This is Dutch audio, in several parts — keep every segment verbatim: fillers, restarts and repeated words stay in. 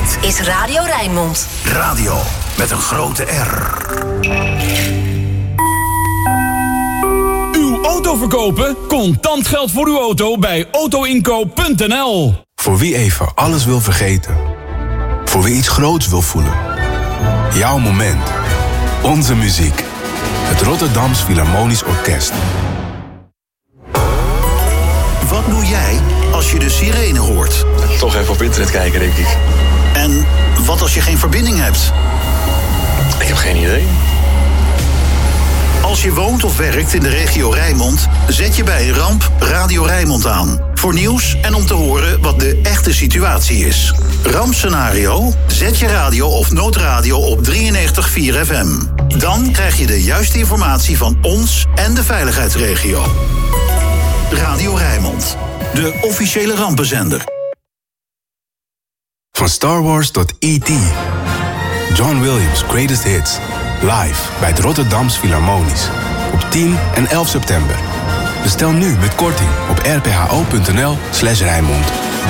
Dit is Radio Rijnmond. Radio met een grote R. Uw auto verkopen? Contant geld voor uw auto bij autoinkoop punt n l. Voor wie even alles wil vergeten. Voor wie iets groots wil voelen. Jouw moment. Onze muziek. Het Rotterdams Philharmonisch Orkest. Wat doe jij als je de sirene hoort? Toch even op internet kijken, denk ik. En wat als je geen verbinding hebt? Ik heb geen idee. Als je woont of werkt in de regio Rijnmond, zet je bij een ramp Radio Rijnmond aan. Voor nieuws en om te horen wat de echte situatie is. Rampscenario? Zet je radio of noodradio op drieënnegentig komma vier F M. Dan krijg je de juiste informatie van ons en de veiligheidsregio. Radio Rijnmond, de officiële rampenzender. Van Star Wars tot E T John Williams' Greatest Hits. Live bij het Rotterdams Philharmonisch. Op tien en elf september. Bestel nu met korting op r p h o punt n l slash Rijnmond.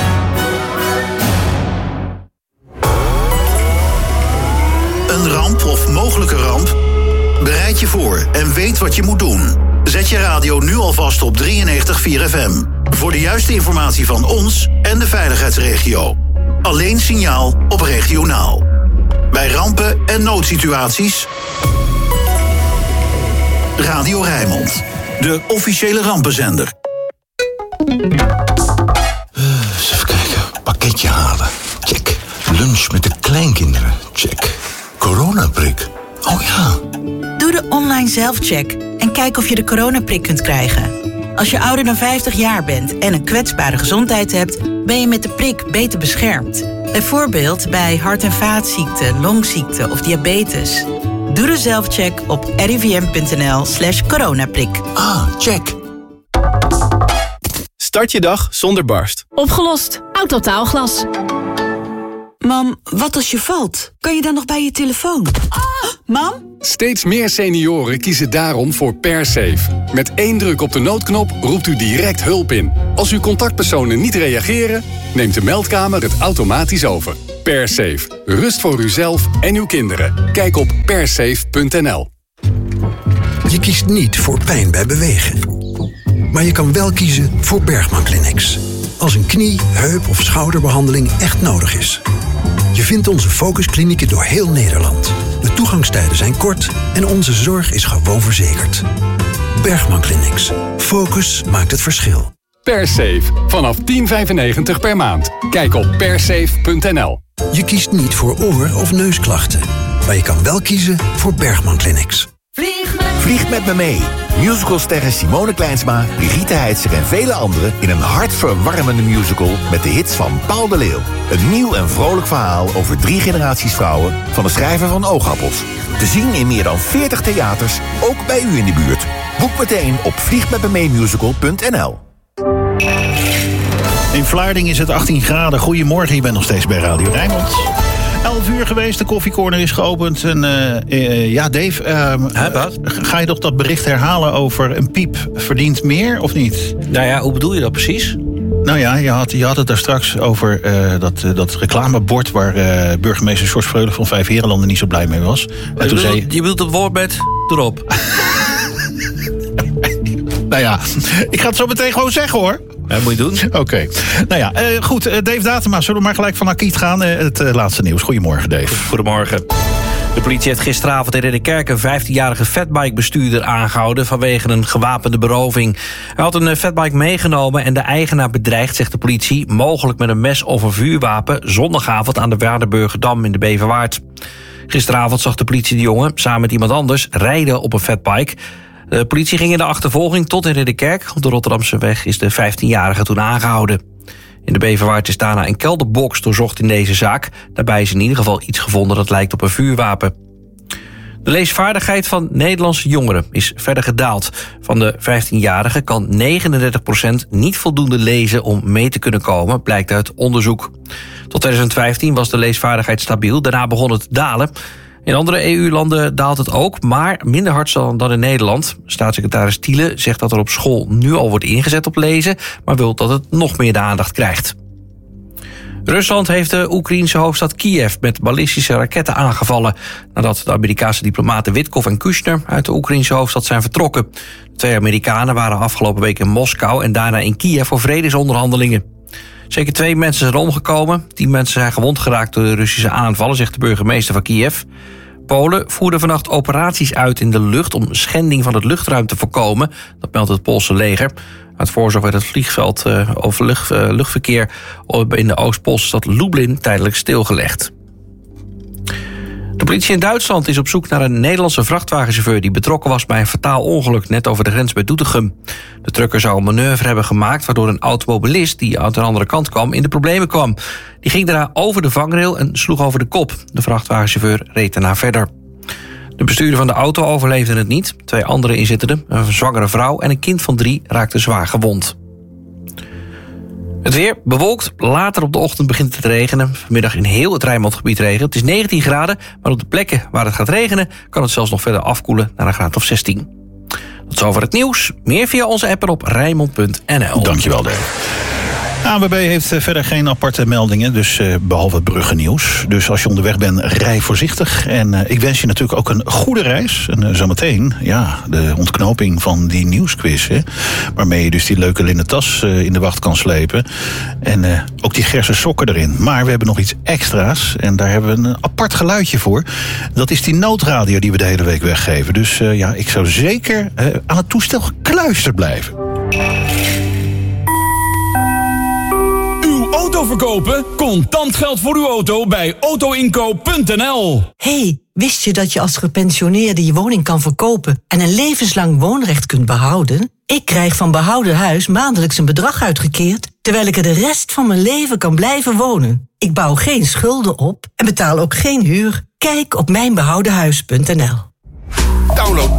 Een ramp of mogelijke ramp? Bereid je voor en weet wat je moet doen. Zet je radio nu alvast op drieënnegentig komma vier F M. Voor de juiste informatie van ons en de veiligheidsregio. Alleen signaal op regionaal. Bij rampen en noodsituaties. Radio Rijnmond. De officiële rampenzender. Eens even kijken. Pakketje halen. Check. Lunch met de kleinkinderen. Check. Coronaprik. Oh ja. Doe de online zelfcheck en kijk of je de coronaprik kunt krijgen. Als je ouder dan vijftig jaar bent en een kwetsbare gezondheid hebt, ben je met de prik beter beschermd. Bijvoorbeeld bij hart- en vaatziekten, longziekte of diabetes. Doe de zelfcheck op r i v m punt n l slash coronaprik. Ah, check. Start je dag zonder barst. Opgelost. Autotaalglas. Mam, wat als je valt? Kan je dan nog bij je telefoon? Ah, mam? Steeds meer senioren kiezen daarom voor PerSafe. Met één druk op de noodknop roept u direct hulp in. Als uw contactpersonen niet reageren, neemt de meldkamer het automatisch over. PerSafe. Rust voor uzelf en uw kinderen. Kijk op persafe punt n l. Je kiest niet voor pijn bij bewegen. Maar je kan wel kiezen voor Bergman Clinics. Als een knie, heup of schouderbehandeling echt nodig is. Je vindt onze focusklinieken door heel Nederland. De toegangstijden zijn kort en onze zorg is gewoon verzekerd. Bergman Clinics. Focus maakt het verschil. PerSafe. Vanaf tien vijfennegentig per maand. Kijk op persafe punt n l. Je kiest niet voor oor- of neusklachten. Maar je kan wel kiezen voor Bergman Clinics. Vlieg met, Vlieg met me mee. Musicalsterren Simone Kleinsma, Brigitte Heitzer en vele anderen in een hartverwarmende musical met de hits van Paul de Leeuw. Een nieuw en vrolijk verhaal over drie generaties vrouwen van de schrijver van Oogappels. Te zien in meer dan veertig theaters, ook bij u in de buurt. Boek meteen op vlieg met me mee musical punt n l. In Vlaarding is het achttien graden. Goedemorgen, je bent nog steeds bij Radio Rijnmond. elf uur geweest, de koffiecorner is geopend. En uh, uh, ja, Dave, uh, ga je toch dat bericht herhalen over een piep verdient meer of niet? Nou ja, hoe bedoel je dat precies? Nou ja, je had, je had het daar straks over uh, dat, uh, dat reclamebord waar uh, burgemeester Sjors Freulich van Vijfheerenlanden niet zo blij mee was. En je, toen bedoelt, zei... je bedoelt het woord met erop. Nou ja, ik ga het zo meteen gewoon zeggen hoor. Ja, moet je doen. Oké. Okay. Nou ja, uh, goed. Uh, Dave Datema, zullen we maar gelijk van Akiet gaan? Uh, het uh, laatste nieuws. Goedemorgen, Dave. Goedemorgen. De politie heeft gisteravond in Ridderkerk een vijftienjarige fatbike-bestuurder aangehouden vanwege een gewapende beroving. Hij had een fatbike meegenomen en de eigenaar bedreigd, zegt de politie, mogelijk met een mes of een vuurwapen, zondagavond aan de Waardenburgerdam in de Beverwaard. Gisteravond zag de politie de jongen samen met iemand anders rijden op een fatbike. De politie ging in de achtervolging tot in Ridderkerk. Op de Rotterdamse weg is de vijftienjarige toen aangehouden. In de Beverwaard is daarna een kelderbox doorzocht in deze zaak. Daarbij is in ieder geval iets gevonden dat lijkt op een vuurwapen. De leesvaardigheid van Nederlandse jongeren is verder gedaald. Van de vijftienjarigen kan negenendertig procent niet voldoende lezen om mee te kunnen komen, blijkt uit onderzoek. Tot twintig vijftien was de leesvaardigheid stabiel, daarna begon het te dalen. In andere E U-landen daalt het ook, maar minder hard dan in Nederland. Staatssecretaris Thiele zegt dat er op school nu al wordt ingezet op lezen, maar wil dat het nog meer de aandacht krijgt. Rusland heeft de Oekraïense hoofdstad Kiev met ballistische raketten aangevallen, nadat de Amerikaanse diplomaten Witkoff en Kushner uit de Oekraïense hoofdstad zijn vertrokken. De twee Amerikanen waren afgelopen week in Moskou en daarna in Kiev voor vredesonderhandelingen. Zeker twee mensen zijn omgekomen. Tien mensen zijn gewond geraakt door de Russische aanvallen, zegt de burgemeester van Kiev. Polen voerde vannacht operaties uit in de lucht om schending van het luchtruim te voorkomen. Dat meldt het Poolse leger. Uit voorzorg werd het vliegveld uh, over lucht, uh, luchtverkeer in de Oost-Poolse stad Lublin tijdelijk stilgelegd. De politie in Duitsland is op zoek naar een Nederlandse vrachtwagenchauffeur die betrokken was bij een fataal ongeluk net over de grens bij Doetinchem. De trucker zou een manoeuvre hebben gemaakt waardoor een automobilist die aan de andere kant kwam in de problemen kwam. Die ging daarna over de vangrail en sloeg over de kop. De vrachtwagenchauffeur reed daarna verder. De bestuurder van de auto overleefde het niet. Twee andere inzittenden, een zwangere vrouw en een kind van drie, raakten zwaar gewond. Het weer bewolkt. Later op de ochtend begint het te regenen. Vanmiddag in heel het Rijnmondgebied regen. Het is negentien graden, maar op de plekken waar het gaat regenen kan het zelfs nog verder afkoelen naar een graad of zestien. Tot zover het nieuws. Meer via onze app en op Rijnmond punt n l. Dankjewel, Dave. A N W B heeft verder geen aparte meldingen, dus uh, behalve het bruggennieuws. Dus als je onderweg bent, rij voorzichtig. En uh, ik wens je natuurlijk ook een goede reis. En uh, zometeen, ja, de ontknoping van die nieuwsquiz. Hè, waarmee je dus die leuke linnen tas uh, in de wacht kan slepen. En uh, ook die gersen sokken erin. Maar we hebben nog iets extra's. En daar hebben we een apart geluidje voor. Dat is die noodradio die we de hele week weggeven. Dus uh, ja, ik zou zeker uh, aan het toestel gekluisterd blijven. Auto verkopen? Contant geld voor uw auto bij auto inkoop punt n l. Hey, wist je dat je als gepensioneerde je woning kan verkopen en een levenslang woonrecht kunt behouden? Ik krijg van Behouden Huis maandelijks een bedrag uitgekeerd, terwijl ik er de rest van mijn leven kan blijven wonen. Ik bouw geen schulden op en betaal ook geen huur. Kijk op mijn behouden huis punt n l. Download